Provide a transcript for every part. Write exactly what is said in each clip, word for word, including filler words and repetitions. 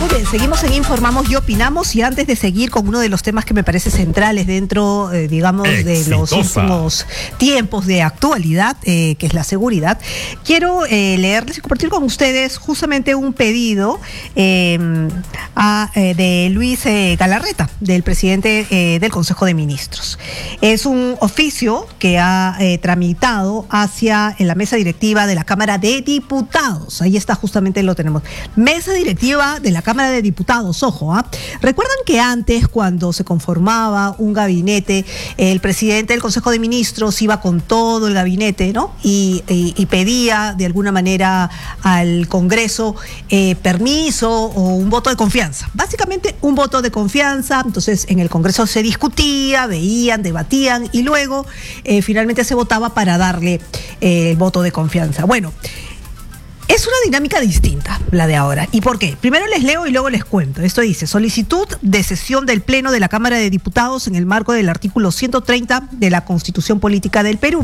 Muy bien, seguimos en Informamos y Opinamos, y antes de seguir con uno de los temas que me parece centrales dentro, eh, digamos, Exitosa. de los últimos tiempos de actualidad, eh, que es la seguridad, quiero eh, leerles y compartir con ustedes justamente un pedido eh, a, eh, de Luis eh, Galarreta, del presidente eh, del Consejo de Ministros. Es un oficio que ha eh, tramitado hacia en la mesa directiva de la Cámara de Diputados. Ahí está, justamente lo tenemos. Mesa directiva de la Cámara de Diputados, ojo, ¿ah? Recuerdan que antes, cuando se conformaba un gabinete, el presidente del Consejo de Ministros iba con todo el gabinete, ¿no? Y, y, y pedía de alguna manera al Congreso eh, permiso o un voto de confianza. Básicamente un voto de confianza. Entonces en el Congreso se discutía, veían, debatían y luego eh, finalmente se votaba para darle eh, el voto de confianza. Bueno, es una dinámica distinta la de ahora. ¿Y por qué? Primero les leo y luego les cuento. Esto dice: solicitud de sesión del Pleno de la Cámara de Diputados en el marco del artículo ciento treinta de la Constitución Política del Perú.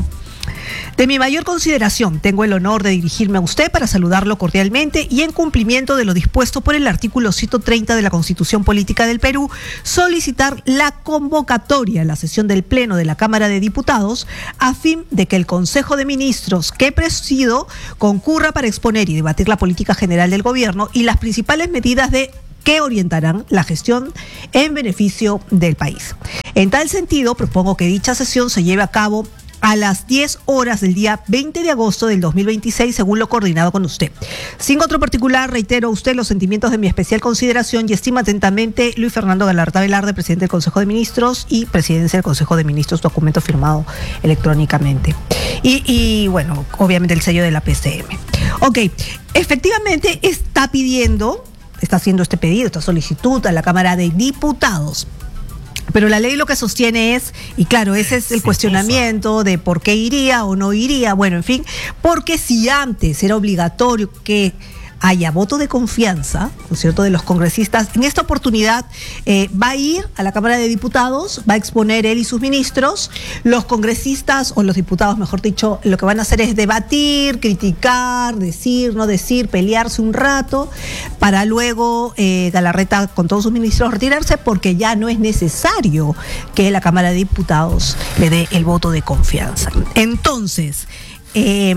De mi mayor consideración, tengo el honor de dirigirme a usted para saludarlo cordialmente y, en cumplimiento de lo dispuesto por el artículo ciento treinta de la Constitución Política del Perú, solicitar la convocatoria a la sesión del Pleno de la Cámara de Diputados a fin de que el Consejo de Ministros que presido concurra para exponer y debatir la política general del gobierno y las principales medidas de que orientarán la gestión en beneficio del país. En tal sentido, propongo que dicha sesión se lleve a cabo a las diez horas del día veinte de agosto del dos mil veintiséis, según lo coordinado con usted. Sin otro particular, reitero a usted los sentimientos de mi especial consideración y estima atentamente Luis Fernando Galarreta Velarde, presidente del Consejo de Ministros y presidencia del Consejo de Ministros, documento firmado electrónicamente. Y, y bueno, obviamente el sello de la P C M. Ok, efectivamente está pidiendo, está haciendo este pedido, esta solicitud a la Cámara de Diputados. Pero la ley lo que sostiene es, y claro, ese es el cuestionamiento de por qué iría o no iría, bueno, en fin, porque si antes era obligatorio que haya voto de confianza, ¿no es cierto?, de los congresistas, en esta oportunidad eh, va a ir a la Cámara de Diputados, va a exponer él y sus ministros, los congresistas, o los diputados, mejor dicho, lo que van a hacer es debatir, criticar, decir, no decir, pelearse un rato, para luego eh, Galarreta con todos sus ministros retirarse, porque ya no es necesario que la Cámara de Diputados le dé el voto de confianza. Entonces, eh,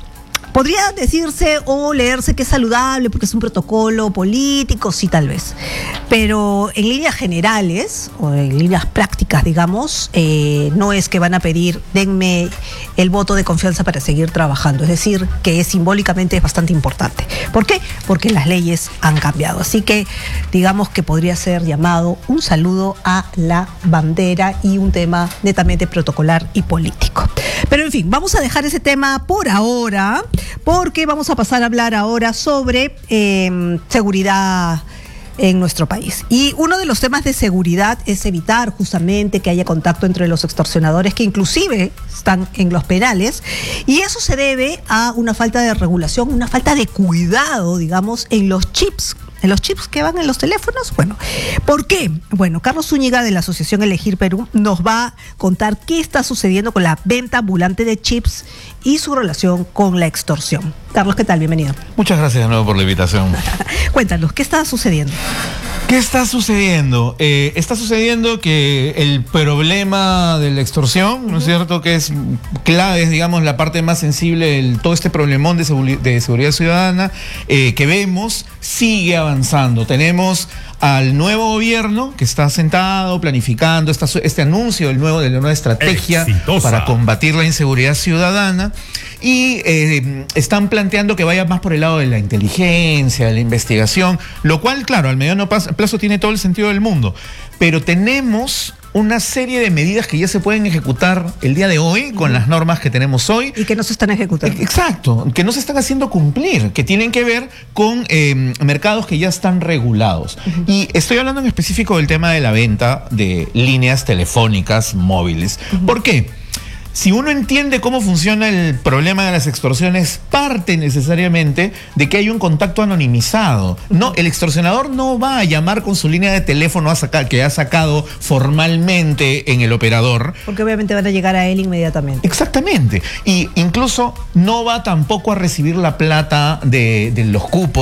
podría decirse o leerse que es saludable porque es un protocolo político, sí, tal vez. Pero en líneas generales, o en líneas prácticas, digamos, eh, no es que van a pedir, denme el voto de confianza para seguir trabajando. Es decir, que es, simbólicamente es bastante importante. ¿Por qué? Porque las leyes han cambiado. Así que digamos que podría ser llamado un saludo a la bandera y un tema netamente protocolar y político. Pero en fin, vamos a dejar ese tema por ahora, porque vamos a pasar a hablar ahora sobre eh, seguridad en nuestro país. Y uno de los temas de seguridad es evitar justamente que haya contacto entre los extorsionadores, que inclusive están en los penales, y eso se debe a una falta de regulación, una falta de cuidado, digamos, en los chips. En los chips que van en los teléfonos. Bueno, ¿por qué? Bueno, Carlos Zúñiga, de la Asociación Elegir Perú, nos va a contar qué está sucediendo con la venta ambulante de chips y su relación con la extorsión. Carlos, ¿qué tal? Bienvenido. Muchas gracias de nuevo por la invitación. Cuéntanos, ¿qué está sucediendo? ¿Qué está sucediendo? Eh, está sucediendo que el problema de la extorsión, ¿no es cierto?, que es clave, es, digamos, la parte más sensible de todo este problemón de, seguri- de seguridad ciudadana eh, que vemos, sigue avanzando. Tenemos al nuevo gobierno que está sentado, planificando esta, este anuncio del nuevo, de la nueva estrategia Exitosa. Para combatir la inseguridad ciudadana, y eh, están planteando que vaya más por el lado de la inteligencia, de la investigación, lo cual, claro, al mediano plazo tiene todo el sentido del mundo. Pero tenemos una serie de medidas que ya se pueden ejecutar el día de hoy con uh-huh. las normas que tenemos hoy. Y que no se están ejecutando. Exacto, que no se están haciendo cumplir, que tienen que ver con eh, mercados que ya están regulados. Uh-huh. Y estoy hablando en específico del tema de la venta de líneas telefónicas móviles. Uh-huh. ¿Por qué? Si uno entiende cómo funciona el problema de las extorsiones, parte necesariamente de que hay un contacto anonimizado. No, el extorsionador no va a llamar con su línea de teléfono a sacar, que ha sacado formalmente en el operador. Porque obviamente van a llegar a él inmediatamente. Exactamente. Y incluso no va tampoco a recibir la plata de, de los cupos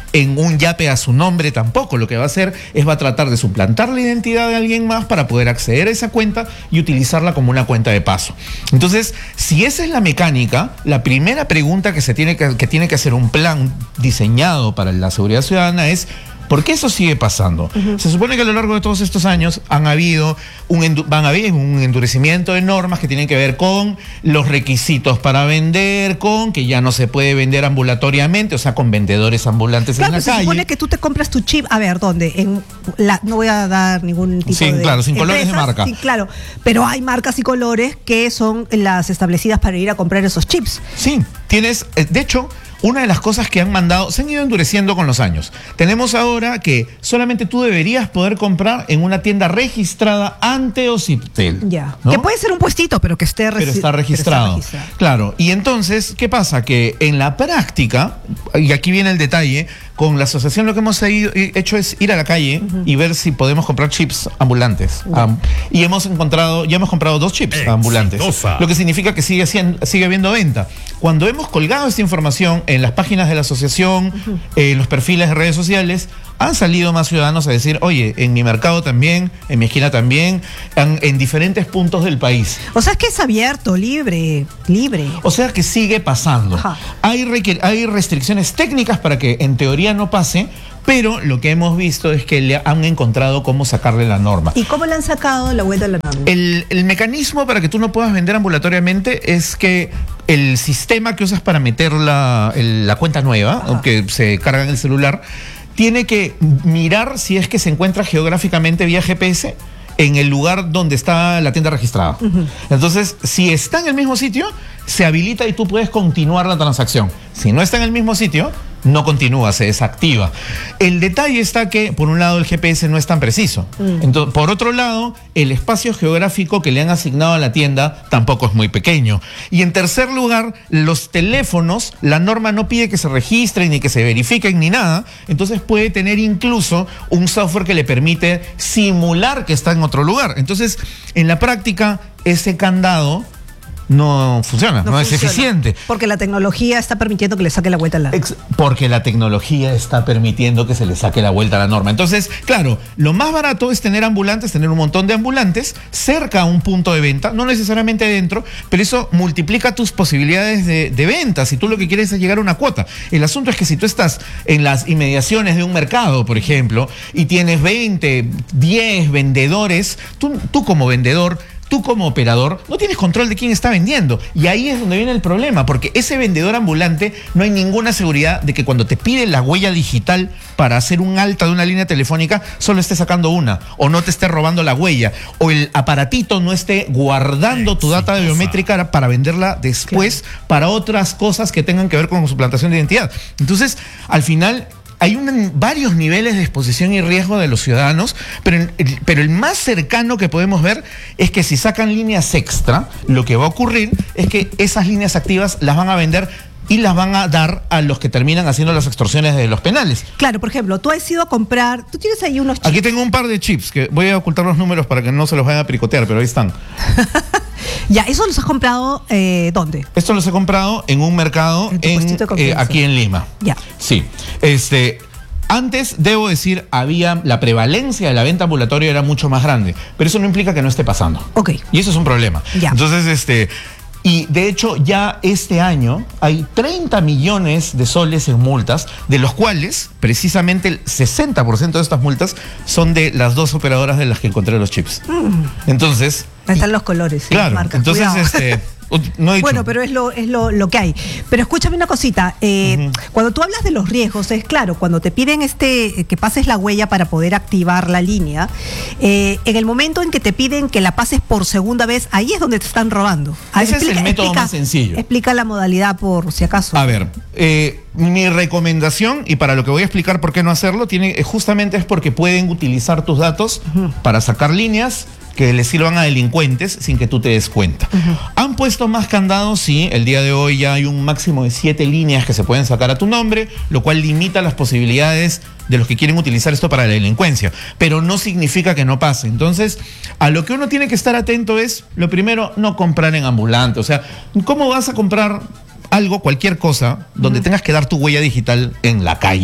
en un yape a su nombre tampoco. Lo que va a hacer es va a tratar de suplantar la identidad de alguien más para poder acceder a esa cuenta y utilizarla como una cuenta de paso. Entonces, si esa es la mecánica, la primera pregunta que se tiene que, que tiene que hacer un plan diseñado para la seguridad ciudadana es: ¿por qué eso sigue pasando? Uh-huh. Se supone que a lo largo de todos estos años han habido un, van a haber un endurecimiento de normas que tienen que ver con los requisitos para vender, con que ya no se puede vender ambulatoriamente, o sea, con vendedores ambulantes claro, en la se calle. Se supone que tú te compras tu chip, a ver, ¿dónde? En la, no voy a dar ningún tipo sí, de... claro, sin empresas, colores de marca. Sí, claro, pero hay marcas y colores que son las establecidas para ir a comprar esos chips. Sí, tienes, de hecho... Una de las cosas que han mandado, se han ido endureciendo con los años. Tenemos ahora que solamente tú deberías poder comprar en una tienda registrada ante Ociptel. Ya. ¿No? Que puede ser un puestito, pero que esté pero está registrado. Pero está registrado. Claro. Y entonces, ¿qué pasa? Que en la práctica, y aquí viene el detalle, con la asociación lo que hemos hecho es ir a la calle uh-huh. y ver si podemos comprar chips ambulantes. Uh-huh. Um, y hemos encontrado, ya hemos comprado dos chips Exitosa. ambulantes. Lo que significa que sigue, sigue habiendo venta. Cuando hemos colgado esta información en las páginas de la asociación, uh-huh. eh, en los perfiles de redes sociales, han salido más ciudadanos a decir: oye, en mi mercado también, en mi esquina también, en, en diferentes puntos del país. O sea, es que es abierto, libre, libre. O sea, que sigue pasando. Hay, requer- hay restricciones técnicas para que en teoría no pase, pero lo que hemos visto es que le han encontrado cómo sacarle la norma. ¿Y cómo le han sacado la vuelta a la norma? El, el mecanismo para que tú no puedas vender ambulatoriamente es que el sistema que usas para meter la, el, la cuenta nueva, Ajá. que se carga en el celular, tiene que mirar si es que se encuentra geográficamente vía G P S en el lugar donde está la tienda registrada. Uh-huh. Entonces, si está en el mismo sitio, se habilita y tú puedes continuar la transacción. Si no está en el mismo sitio, no continúa, se desactiva. El detalle está que, por un lado, el G P S no es tan preciso. Mm. Entonces, por otro lado, el espacio geográfico que le han asignado a la tienda tampoco es muy pequeño. Y en tercer lugar, los teléfonos, la norma no pide que se registren ni que se verifiquen ni nada. Entonces puede tener incluso un software que le permite simular que está en otro lugar. Entonces, en la práctica, ese candado no funciona, no, no funciona. Es eficiente. Porque la tecnología está permitiendo que le saque la vuelta a la norma. Porque la tecnología está permitiendo que se le saque la vuelta a la norma. Entonces, claro, lo más barato es tener ambulantes, tener un montón de ambulantes cerca a un punto de venta, no necesariamente adentro, pero eso multiplica tus posibilidades de, de venta si tú lo que quieres es llegar a una cuota. El asunto es que si tú estás en las inmediaciones de un mercado, por ejemplo, y tienes veinte, diez vendedores, tú, tú como vendedor, tú como operador no tienes control de quién está vendiendo. Y ahí es donde viene el problema, porque ese vendedor ambulante no hay ninguna seguridad de que cuando te pide la huella digital para hacer un alta de una línea telefónica, solo esté sacando una, o no te esté robando la huella, o el aparatito no esté guardando tu data biométrica para venderla después, claro, para otras cosas que tengan que ver con suplantación de identidad. Entonces, al final, hay un, varios niveles de exposición y riesgo de los ciudadanos, pero, el, pero el más cercano que podemos ver es que si sacan líneas extra, lo que va a ocurrir es que esas líneas activas las van a vender y las van a dar a los que terminan haciendo las extorsiones de los penales. Claro, por ejemplo, tú has ido a comprar, tú tienes ahí unos chips. Aquí tengo un par de chips, que voy a ocultar los números para que no se los vayan a picotear, pero ahí están. Ya, ¿eso los has comprado eh, dónde? Esto los he comprado en un mercado en, en, eh, aquí en Lima. Ya. Sí. Este, antes, debo decir, había la prevalencia de la venta ambulatoria era mucho más grande, pero eso no implica que no esté pasando. Ok. Y eso es un problema. Ya. Entonces, este... Y de hecho ya este año hay treinta millones de soles en multas, de los cuales precisamente el sesenta por ciento de estas multas son de las dos operadoras de las que encontré los chips. Mm. Entonces... Ahí están los colores. Claro, las marcas. Entonces Cuidado. este... No he dicho. Bueno, pero es lo es lo, lo que hay. Pero escúchame una cosita, eh, uh-huh. cuando tú hablas de los riesgos, es claro, cuando te piden este que pases la huella para poder activar la línea, eh, en el momento en que te piden que la pases por segunda vez, ahí es donde te están robando. Ese explica, es el método explica, más sencillo. Explica la modalidad por si acaso. A ver, eh, mi recomendación, y para lo que voy a explicar por qué no hacerlo, tiene justamente es porque pueden utilizar tus datos uh-huh. para sacar líneas que les sirvan a delincuentes sin que tú te des cuenta. Uh-huh. ¿Han puesto más candados? Sí, el día de hoy ya hay un máximo de siete líneas que se pueden sacar a tu nombre, lo cual limita las posibilidades de los que quieren utilizar esto para la delincuencia, pero no significa que no pase. Entonces, a lo que uno tiene que estar atento es, lo primero, no comprar en ambulante. O sea, ¿cómo vas a comprar algo, cualquier cosa, donde uh-huh. tengas que dar tu huella digital en la calle?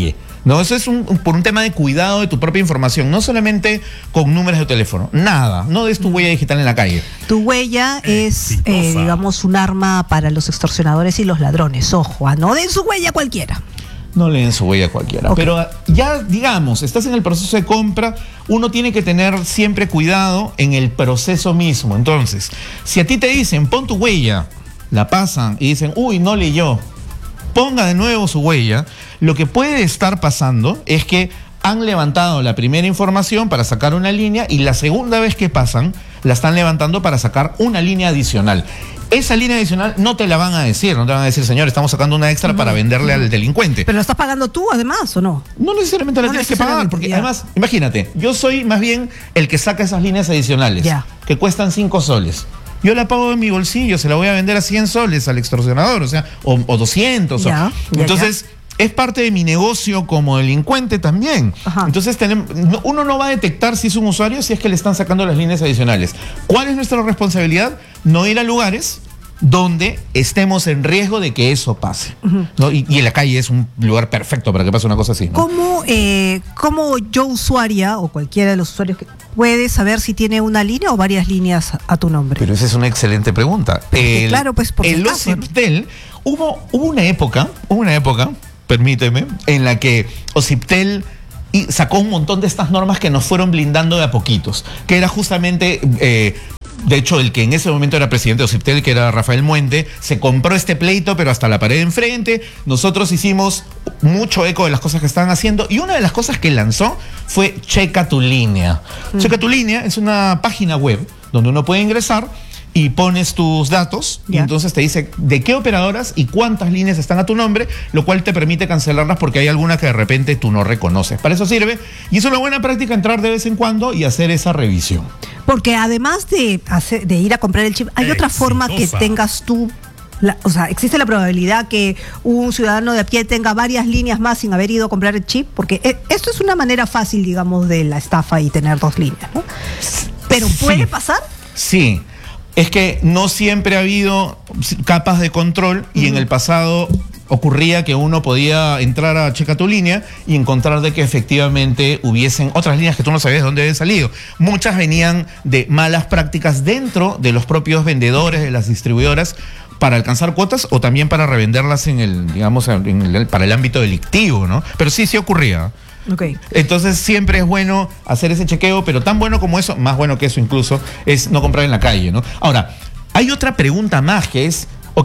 No, eso es un, por un tema de cuidado de tu propia información, no solamente con números de teléfono, nada, no des tu huella digital en la calle. Tu huella es, eh, digamos, un arma para los extorsionadores y los ladrones, ojo, ¿ah? No den su huella a cualquiera. No le den su huella a cualquiera. Okay. Pero ya, digamos, estás en el proceso de compra, uno tiene que tener siempre cuidado en el proceso mismo. Entonces, si a ti te dicen, pon tu huella, la pasan y dicen, uy, no leyó, ponga de nuevo su huella, lo que puede estar pasando es que han levantado la primera información para sacar una línea y la segunda vez que pasan, la están levantando para sacar una línea adicional. Esa línea adicional no te la van a decir, no te van a decir, señor, estamos sacando una extra uh-huh. para venderle uh-huh. al delincuente. ¿Pero la estás pagando tú además o no? No necesariamente la no tienes que pagar, porque ya. además, imagínate, yo soy más bien el que saca esas líneas adicionales, ya. que cuestan cinco soles. Yo la pago en mi bolsillo, se la voy a vender a cien soles al extorsionador, o sea, o, o doscientos. Ya, o, ya, entonces, ya. es parte de mi negocio como delincuente también. Ajá. Entonces, tenemos, uno no va a detectar si es un usuario si es que le están sacando las líneas adicionales. ¿Cuál es nuestra responsabilidad? No ir a lugares donde estemos en riesgo de que eso pase. Uh-huh. ¿no? Y, y en la calle es un lugar perfecto para que pase una cosa así, ¿no? ¿Cómo, eh, ¿Cómo yo, usuaria, o cualquiera de los usuarios, que puede saber si tiene una línea o varias líneas a tu nombre? Pero esa es una excelente pregunta. El, claro, pues por el Ociptel, hubo, hubo una época, hubo una época, permíteme, en la que Ociptel y sacó un montón de estas normas que nos fueron blindando de a poquitos, que era justamente... Eh, De hecho, el que en ese momento era presidente de Ociptel, que era Rafael Muente, se compró este pleito, pero hasta la pared de enfrente. Nosotros hicimos mucho eco de las cosas que estaban haciendo y una de las cosas que lanzó fue Checa tu línea. Mm. Checa tu línea es una página web donde uno puede ingresar y pones tus datos yeah. y entonces te dice de qué operadoras y cuántas líneas están a tu nombre, lo cual te permite cancelarlas porque hay alguna que de repente tú no reconoces. Para eso sirve y es una buena práctica entrar de vez en cuando y hacer esa revisión. Porque además de, hacer, de ir a comprar el chip, hay Exitosa. otra forma que tengas tú, la, o sea, existe la probabilidad que un ciudadano de a pie tenga varias líneas más sin haber ido a comprar el chip, porque eh, esto es una manera fácil, digamos, de la estafa y tener dos líneas, ¿no? Pero ¿puede sí. pasar? Sí. Es que no siempre ha habido capas de control y uh-huh. en el pasado ocurría que uno podía entrar a Checa tu línea y encontrar de que efectivamente hubiesen otras líneas que tú no sabías de dónde habían salido. Muchas venían de malas prácticas dentro de los propios vendedores, de las distribuidoras, para alcanzar cuotas o también para revenderlas en el, digamos, en el, para el ámbito delictivo, ¿no? Pero sí, sí ocurría. Okay. Entonces siempre es bueno hacer ese chequeo, pero tan bueno como eso, más bueno que eso incluso, es no comprar en la calle, ¿no? Ahora, hay otra pregunta más que es, ok,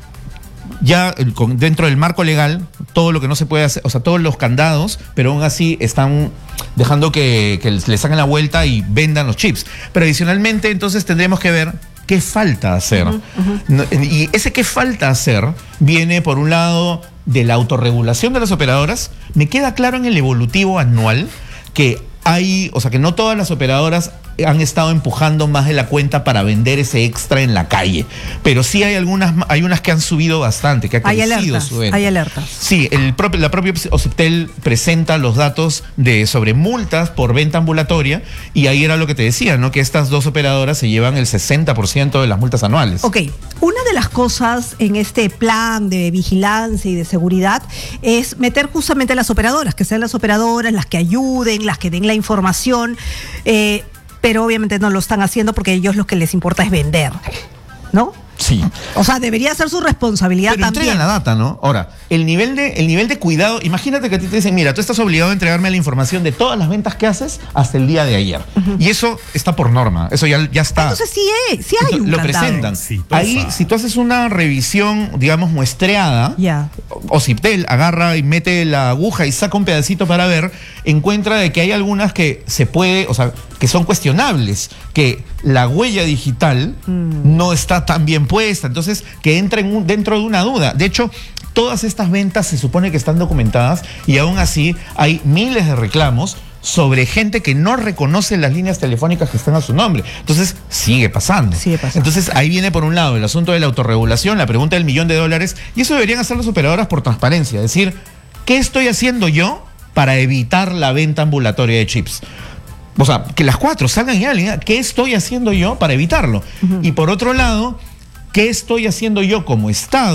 ya dentro del marco legal, todo lo que no se puede hacer, o sea, todos los candados, pero aún así están dejando que, que le saquen la vuelta y vendan los chips. Pero adicionalmente, entonces tendremos que ver qué falta hacer. Uh-huh, uh-huh. Y ese qué falta hacer viene, por un lado, de la autorregulación de las operadoras. Me queda claro en el evolutivo anual que hay, o sea, que no todas las operadoras han estado empujando más de la cuenta para vender ese extra en la calle, pero sí hay algunas, hay unas que han subido bastante, que ha crecido hay alertas, su venta. Hay alertas. Sí, el propio, la propia Ociptel presenta los datos de sobre multas por venta ambulatoria y ahí era lo que te decía, ¿no? Que estas dos operadoras se llevan el sesenta por ciento de las multas anuales. Ok, una de las cosas en este plan de vigilancia y de seguridad es meter justamente a las operadoras, que sean las operadoras las que ayuden, las que den la información, eh, pero obviamente no lo están haciendo porque a ellos lo que les importa es vender, ¿no? Sí. O sea, debería ser su responsabilidad pero también. Entregan la data, ¿no? Ahora, el nivel de, el nivel de cuidado, imagínate que a ti te dicen, mira, tú estás obligado a entregarme la información de todas las ventas que haces hasta el día de ayer. Uh-huh. Y eso está por norma, eso ya, ya está. Entonces sí es, sí hay un Lo candado. presentan. Sí, ahí, si tú haces una revisión, digamos, muestreada, yeah. Ociptel agarra y mete la aguja y saca un pedacito para ver, encuentra de que hay algunas que se puede, o sea, que son cuestionables, que la huella digital mm. no está tan bien puesta, entonces que entra en un, dentro de una duda. De hecho, todas estas ventas se supone que están documentadas y aún así hay miles de reclamos sobre gente que no reconoce las líneas telefónicas que están a su nombre. Entonces, sigue pasando. Sigue pasando. Entonces, ahí viene por un lado el asunto de la autorregulación, la pregunta del millón de dólares, y eso deberían hacer las operadoras por transparencia, es decir, ¿qué estoy haciendo yo para evitar la venta ambulatoria de chips? O sea, que las cuatro salgan ya, ¿qué estoy haciendo yo para evitarlo? Uh-huh. Y por otro lado, ¿qué estoy haciendo yo como Estado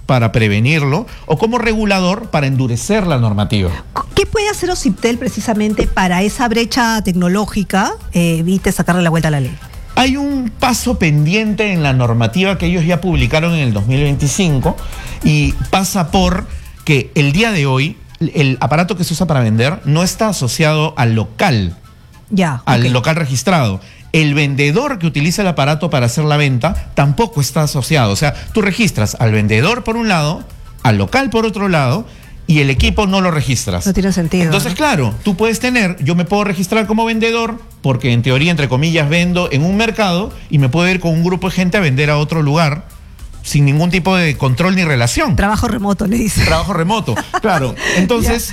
para prevenirlo o como regulador para endurecer la normativa. ¿Qué puede hacer OCIPTEL precisamente para esa brecha tecnológica eh, evite sacarle la vuelta a la ley? Hay un paso pendiente en la normativa que ellos ya publicaron en el dos mil veinticinco y pasa por que el día de hoy el aparato que se usa para vender no está asociado al local, ya, al okay. local registrado. El vendedor que utiliza el aparato para hacer la venta tampoco está asociado. O sea, tú registras al vendedor por un lado, al local por otro lado, y el equipo no lo registras. No tiene sentido. Entonces, ¿no? claro, tú puedes tener, yo me puedo registrar como vendedor, porque en teoría, entre comillas, vendo en un mercado y me puedo ir con un grupo de gente a vender a otro lugar sin ningún tipo de control ni relación. Trabajo remoto, le dice. Trabajo remoto, claro. Entonces,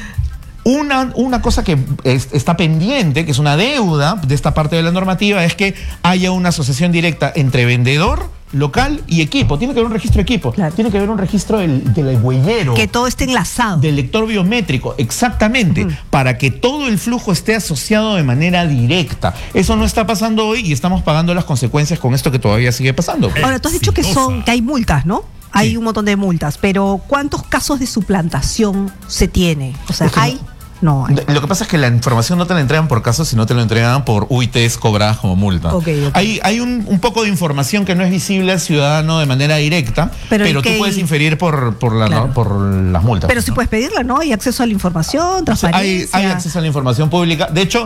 una, una cosa que es, está pendiente, que es una deuda de esta parte de la normativa, es que haya una asociación directa entre vendedor, local y equipo. Tiene que haber un registro de equipo. Claro. Tiene que haber un registro del, del huellero. Que todo esté enlazado. Del lector biométrico, exactamente, uh-huh. para que todo el flujo esté asociado de manera directa. Eso no está pasando hoy y estamos pagando las consecuencias con esto que todavía sigue pasando. Ahora, tú has dicho que son, que hay multas, ¿no? Hay sí. un montón de multas, pero ¿cuántos casos de suplantación se tiene? O sea, ¿hay? No hay. Lo que pasa es que la información no te la entregan por casos, sino te la entregan por U I Ts cobradas como multa. Okay, okay. Hay, hay un, un poco de información que no es visible al ciudadano de manera directa, pero, pero tú que... puedes inferir por, por, la, claro. ¿no? por las multas. Pero ¿no? sí puedes pedirla, ¿no? Hay acceso a la información, transparencia. Hay, hay acceso a la información pública. De hecho,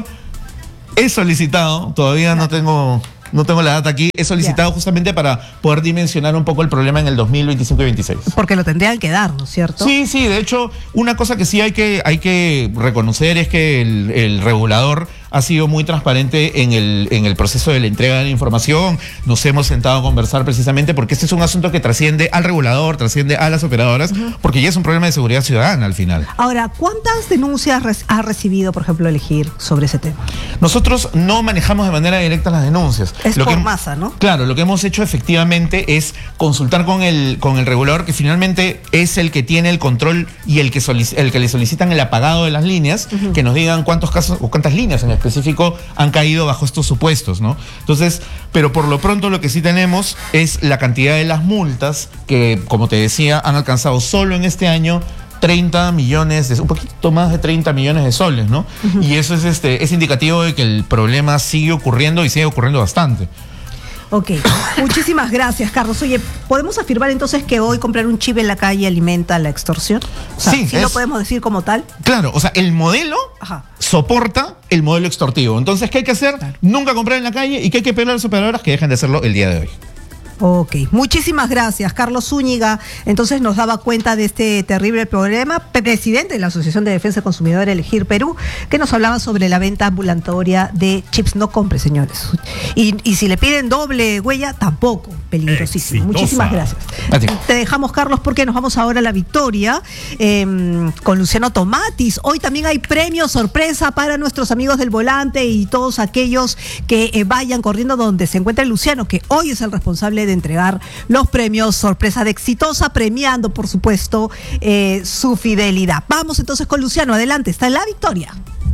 he solicitado, todavía claro. no tengo... No tengo la data aquí, he solicitado yeah. justamente para poder dimensionar un poco el problema en el dos mil veinticinco y veintiséis. Porque lo tendrían que dar, ¿no es cierto? Sí, sí, de hecho, una cosa que sí hay que, hay que reconocer es que el, el regulador ha sido muy transparente en el, en el proceso de la entrega de la información. Nos hemos sentado a conversar precisamente porque este es un asunto que trasciende al regulador, trasciende a las operadoras, uh-huh. porque ya es un problema de seguridad ciudadana al final. Ahora, ¿cuántas denuncias res- ha recibido, por ejemplo, Elegir sobre ese tema? Nosotros no manejamos de manera directa las denuncias. Es lo por que, masa, ¿no? Claro, lo que hemos hecho efectivamente es consultar con el, con el regulador, que finalmente es el que tiene el control y el que, solic- el que le solicitan el apagado de las líneas, uh-huh. que nos digan cuántos casos o cuántas líneas en específico han caído bajo estos supuestos, ¿no? Entonces, pero por lo pronto lo que sí tenemos es la cantidad de las multas que, como te decía, han alcanzado solo en este año treinta millones, de, un poquito más de treinta millones de soles, ¿no? Uh-huh. Y eso es, este, es indicativo de que el problema sigue ocurriendo y sigue ocurriendo bastante. Ok, muchísimas gracias, Carlos. Oye, ¿podemos afirmar entonces que hoy comprar un chip en la calle alimenta la extorsión? O sea, sí, ¿sí es, lo podemos decir como tal? Claro, o sea, el modelo Ajá. soporta el modelo extorsivo. Entonces, ¿qué hay que hacer? Claro. Nunca comprar en la calle y ¿qué hay que pedir a las operadoras? Que dejen de hacerlo el día de hoy. Ok, muchísimas gracias. Carlos Zúñiga, entonces nos daba cuenta de este terrible problema, presidente de la Asociación de Defensa del Consumidor Elegir Perú, que nos hablaba sobre la venta ambulatoria de chips. No compre, señores. Y, y si le piden doble huella, tampoco. Peligrosísimo. Exitosa. Muchísimas gracias. Te dejamos, Carlos, porque nos vamos ahora a La Victoria eh, con Luciano Tomatis. Hoy también hay premio sorpresa para nuestros amigos del volante y todos aquellos que eh, vayan corriendo donde se encuentra Luciano, que hoy es el responsable de entregar los premios sorpresa de Exitosa, premiando, por supuesto, eh, su fidelidad. Vamos entonces con Luciano, adelante, está en La Victoria.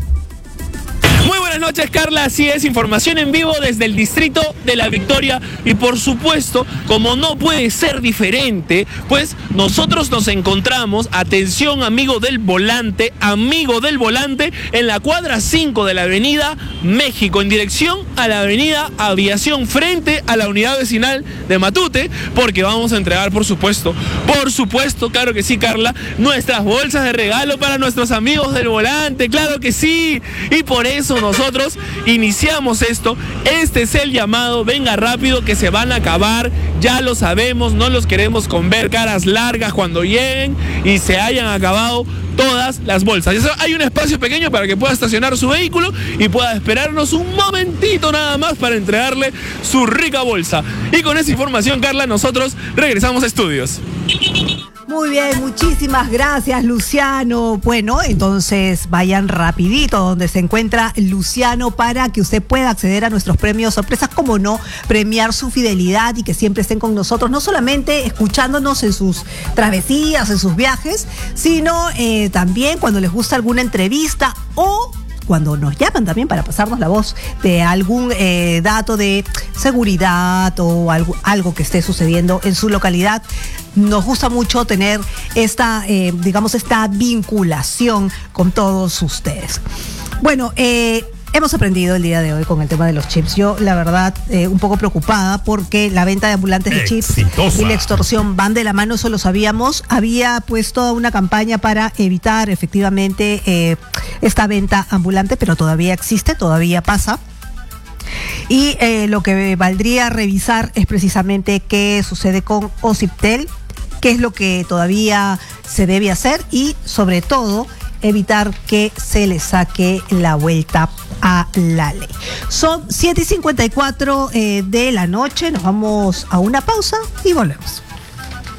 Muy buenas noches, Carla. Así es, información en vivo desde el distrito de La Victoria. Y por supuesto, como no puede ser diferente, pues nosotros nos encontramos, atención amigo del volante, amigo del volante, en la cuadra cinco de la avenida México, en dirección a la avenida Aviación, frente a la unidad vecinal de Matute, porque vamos a entregar, por supuesto, por supuesto, claro que sí, Carla, nuestras bolsas de regalo para nuestros amigos del volante, claro que sí. Y por eso nosotros iniciamos esto. Este es el llamado, venga rápido que se van a acabar, ya lo sabemos, no los queremos con ver caras largas cuando lleguen y se hayan acabado todas las bolsas. Hay un espacio pequeño para que pueda estacionar su vehículo y pueda esperarnos un momentito nada más para entregarle su rica bolsa. Y con esa información, Carla, nosotros regresamos a estudios. Muy bien, muchísimas gracias, Luciano. Bueno, entonces vayan rapidito donde se encuentra Luciano para que usted pueda acceder a nuestros premios sorpresas, como no, premiar su fidelidad y que siempre estén con nosotros, no solamente escuchándonos en sus travesías, en sus viajes, sino eh, también cuando les gusta alguna entrevista o cuando nos llaman también para pasarnos la voz de algún eh, dato de seguridad o algo, algo que esté sucediendo en su localidad. Nos gusta mucho tener esta, eh, digamos, esta vinculación con todos ustedes. Bueno, eh, hemos aprendido el día de hoy con el tema de los chips. Yo, la verdad, eh, un poco preocupada porque la venta de ambulantes de chips Exitosa. y la extorsión van de la mano, eso lo sabíamos. Había pues toda una campaña para evitar efectivamente eh, esta venta ambulante, pero todavía existe, todavía pasa. Y eh, lo que valdría revisar es precisamente qué sucede con Ociptel, qué es lo que todavía se debe hacer y, sobre todo, evitar que se le saque la vuelta a la ley. Son siete y cincuenta y cuatro eh, de la noche, nos vamos a una pausa y volvemos.